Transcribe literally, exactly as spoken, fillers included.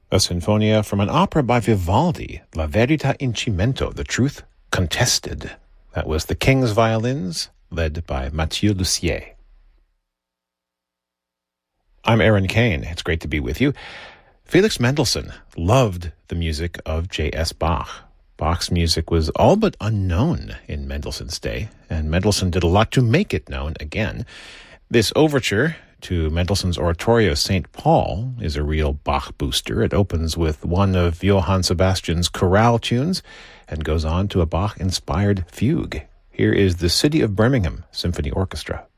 A sinfonia from an opera by Vivaldi, La Verità in Cimento, The Truth Contested. That was The King's Violins, led by Mathieu Lussier. I'm Aaron Kane. It's great to be with you. Felix Mendelssohn loved the music of J S. Bach. Bach's music was all but unknown in Mendelssohn's day, and Mendelssohn did a lot to make it known again. This overture to Mendelssohn's oratorio Saint Paul is a real Bach booster. It opens with one of Johann Sebastian's chorale tunes and goes on to a Bach-inspired fugue. Here is the City of Birmingham Symphony Orchestra.